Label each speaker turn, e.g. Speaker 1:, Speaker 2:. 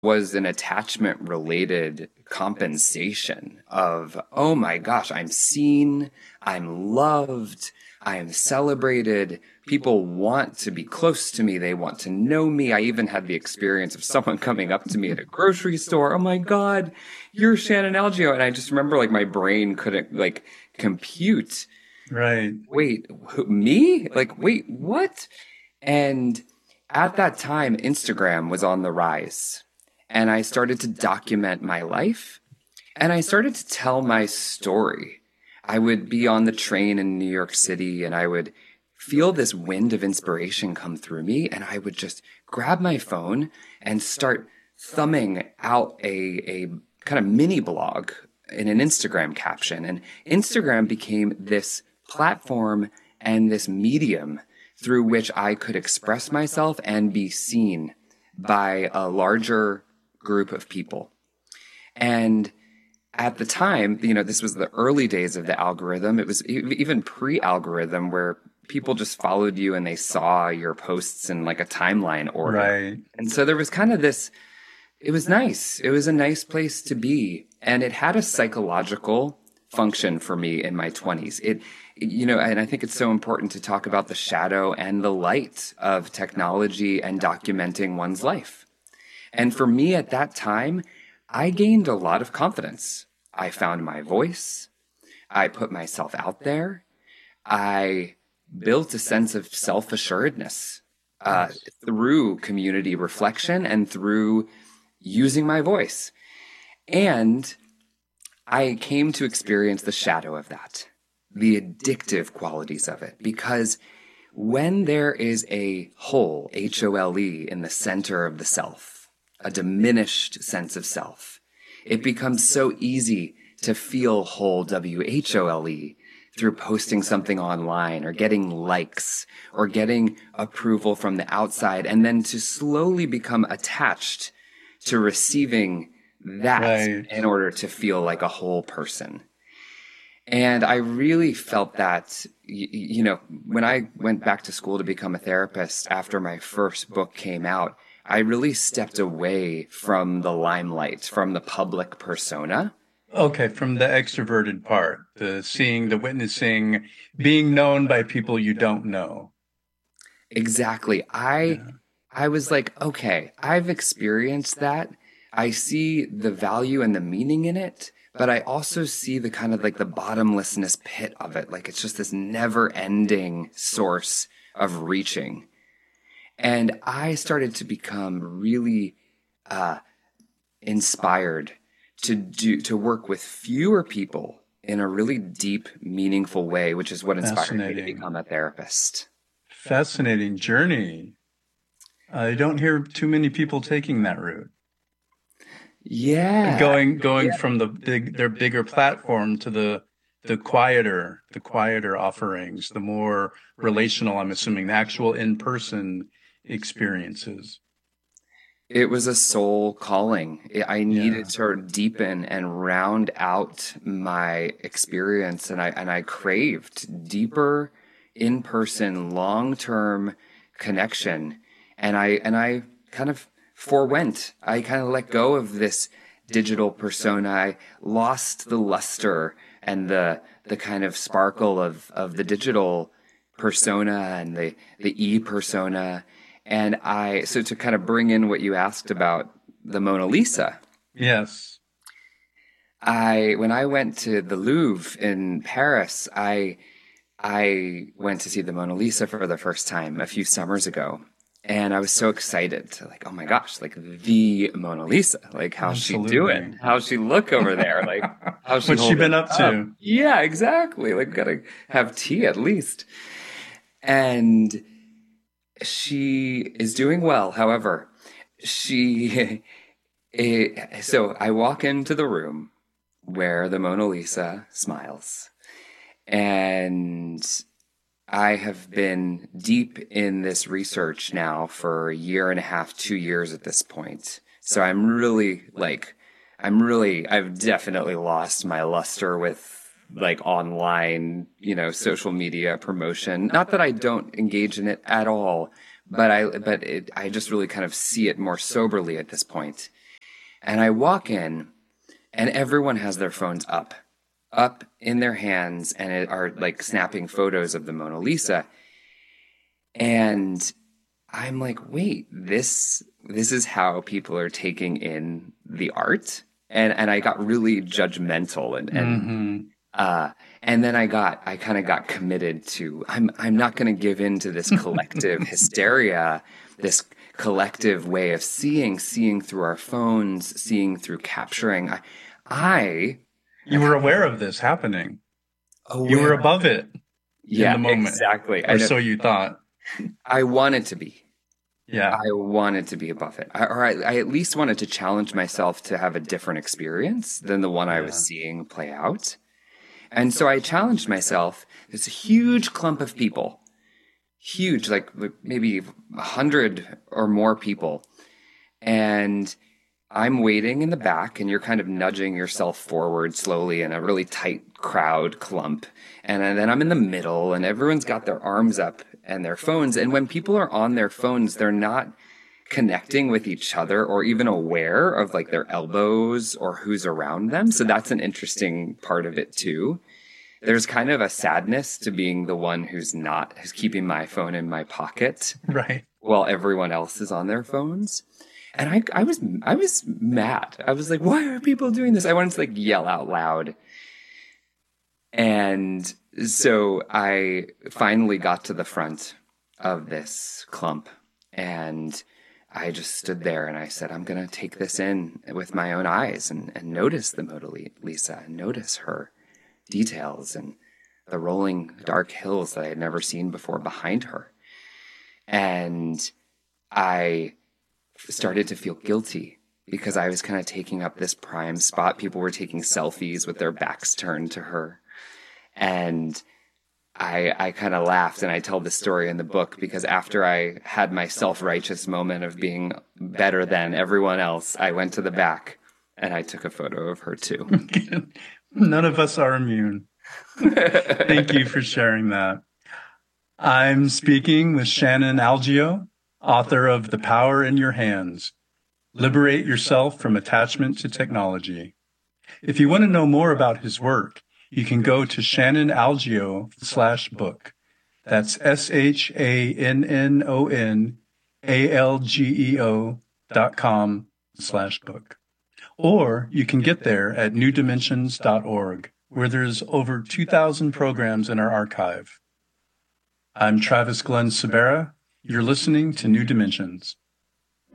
Speaker 1: was an attachment related compensation of, oh my gosh, I'm seen, I'm loved, I'm celebrated. People want to be close to me. They want to know me. I even had the experience of someone coming up to me at a grocery store. Oh my God, you're Shannon Algeo. And I just remember like my brain couldn't like compute.
Speaker 2: Right.
Speaker 1: Wait, me? Like, wait, what? And at that time, Instagram was on the rise. And I started to document my life and I started to tell my story. I would be on the train in New York City and I would feel this wind of inspiration come through me. And I would just grab my phone and start thumbing out a kind of mini blog in an Instagram caption. And Instagram became this platform and this medium through which I could express myself and be seen by a larger group of people. And at the time, this was the early days of the algorithm. It was even pre-algorithm where people just followed you and they saw your posts in like a timeline order.
Speaker 2: Right.
Speaker 1: And so there was kind of this, it was nice. It was a nice place to be. And it had a psychological function for me in my 20s. And I think it's so important to talk about the shadow and the light of technology and documenting one's life. And for me at that time, I gained a lot of confidence. I found my voice. I put myself out there. I built a sense of self-assuredness through community reflection and through using my voice. And I came to experience the shadow of that, the addictive qualities of it, because when there is a hole, H-O-L-E, in the center of the self, a diminished sense of self, it becomes so easy to feel whole, W-H-O-L-E, through posting something online or getting likes or getting approval from the outside, and then to slowly become attached to receiving that
Speaker 2: Right.
Speaker 1: in order to feel like a whole person. And I really felt that, when I went back to school to become a therapist after my first book came out, I really stepped away from the limelight, from the public persona.
Speaker 2: Okay, from the extroverted part, the seeing, the witnessing, being known by people you don't know.
Speaker 1: Exactly.
Speaker 2: Yeah.
Speaker 1: I was like, okay, I've experienced that. I see the value and the meaning in it, but I also see the kind of like the bottomlessness pit of it. Like it's just this never ending source of reaching. And I started to become really inspired to work with fewer people in a really deep, meaningful way, which is what inspired me to
Speaker 2: Fascinating.
Speaker 1: become a therapist.
Speaker 2: Fascinating journey. I don't hear too many people taking that route.
Speaker 1: Yeah.
Speaker 2: Going from their bigger platform to the quieter offerings, the more relational, I'm assuming, the actual in-person experiences.
Speaker 1: It was a soul calling. I
Speaker 2: Yeah.
Speaker 1: needed to deepen and round out my experience, and I craved deeper in-person, long-term connection. And I kind of forwent. I kind of let go of this digital persona. I lost the luster and the kind of sparkle of the digital persona and the e-persona. And so to kind of bring in what you asked about the Mona Lisa,
Speaker 2: Yes.
Speaker 1: when I went to the Louvre in Paris, I went to see the Mona Lisa for the first time a few summers ago. And I was so excited to like, oh my gosh, like the Mona Lisa, like how's she
Speaker 2: Absolutely.
Speaker 1: doing? How's she look over there? Like how's she
Speaker 2: What's she been
Speaker 1: holding
Speaker 2: up
Speaker 1: up?
Speaker 2: to?
Speaker 1: Yeah, exactly. Like gotta have tea at least. And she is doing well. However, she, so I walk into the room where the Mona Lisa smiles. And I have been deep in this research now for a year and a half, 2 years at this point. So I've definitely lost my luster with like online, social media promotion. Not that I don't engage in it at all, but I just really kind of see it more soberly at this point. And I walk in, and everyone has their phones up in their hands, and it are like snapping photos of the Mona Lisa. And I'm like, wait, this is how people are taking in the art. And I got really judgmental and then I kind of got committed to, I'm not going to give in to this collective hysteria, this collective way of seeing through our phones, seeing through capturing.
Speaker 2: You were aware of this happening.
Speaker 1: Aware.
Speaker 2: You were above it in the moment.
Speaker 1: Exactly.
Speaker 2: Or so you thought.
Speaker 1: I wanted to be.
Speaker 2: Yeah.
Speaker 1: I wanted to be above it. I at least wanted to challenge myself to have a different experience than the one I was seeing play out. And so I challenged myself. There's a huge clump of people, huge, like maybe 100 or more people. And I'm waiting in the back, and you're kind of nudging yourself forward slowly in a really tight crowd clump. And then I'm in the middle, and everyone's got their arms up and their phones. And when people are on their phones, they're not connecting with each other or even aware of like their elbows or who's around them. So that's an interesting part of it too. There's kind of a sadness to being the one who's keeping my phone in my pocket.
Speaker 2: Right.
Speaker 1: While everyone else is on their phones. And I was mad. I was like, why are people doing this? I wanted to like yell out loud. And so I finally got to the front of this clump, and I just stood there and I said, I'm going to take this in with my own eyes and notice the Mona Lisa and notice her details and the rolling dark hills that I had never seen before behind her. And I started to feel guilty because I was kind of taking up this prime spot. People were taking selfies with their backs turned to her. And I kind of laughed, and I tell this story in the book because after I had my self-righteous moment of being better than everyone else, I went to the back and I took a photo of her too.
Speaker 2: None of us are immune. Thank you for sharing that. I'm speaking with Shannon Algeo, author of The Power in Your Hands. Liberate yourself from attachment to technology. If you want to know more about his work, you can go to shannonalgeo.com/book. That's ShannonAlgeo.com/book. Or you can get there at newdimensions.org, where there's over 2,000 programs in our archive. I'm Travis Glenn Sabera. You're listening to New Dimensions.